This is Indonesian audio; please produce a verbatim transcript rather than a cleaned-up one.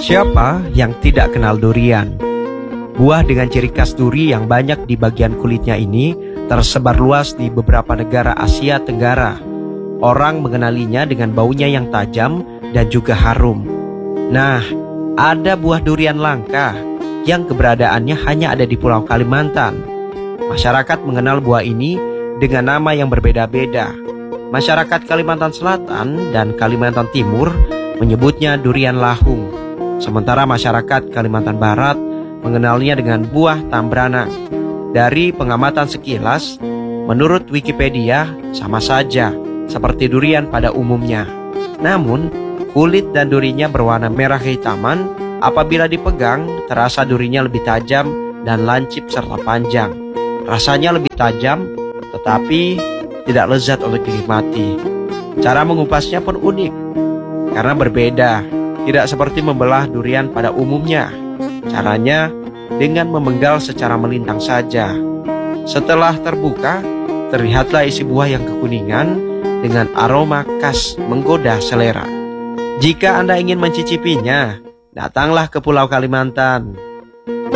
Siapa yang tidak kenal durian? Buah dengan ciri khas duri yang banyak di bagian kulitnya ini tersebar luas di beberapa negara Asia Tenggara. Orang mengenalinya dengan baunya yang tajam dan juga harum. Nah, ada buah durian langka yang keberadaannya hanya ada di Pulau Kalimantan. Masyarakat mengenal buah ini dengan nama yang berbeda-beda. Masyarakat Kalimantan Selatan dan Kalimantan Timur menyebutnya durian lahung. Sementara masyarakat Kalimantan Barat mengenalnya dengan buah tambranang. Dari pengamatan sekilas, menurut Wikipedia sama saja seperti durian pada umumnya. Namun, kulit dan durinya berwarna merah kehitaman. Apabila dipegang, terasa durinya lebih tajam dan lancip serta panjang. Rasanya lebih tajam, tetapi tidak lezat untuk dinikmati. Cara mengupasnya pun unik, karena berbeda. Tidak seperti membelah durian pada umumnya. Caranya dengan memenggal secara melintang saja. Setelah terbuka, terlihatlah isi buah yang kekuningan dengan aroma khas menggoda selera. Jika Anda ingin mencicipinya, datanglah ke Pulau Kalimantan.